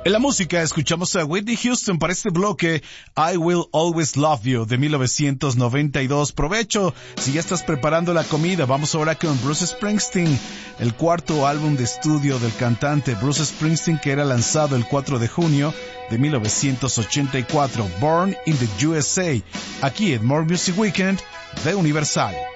En la música escuchamos a Whitney Houston para este bloque I Will Always Love You de 1992. Provecho, si ya estás preparando la comida. Vamos ahora con Bruce Springsteen, el cuarto álbum de estudio del cantante Bruce Springsteen, que era lanzado el 4 de junio de 1984, Born in the USA, aquí en More Music Weekend de Universal.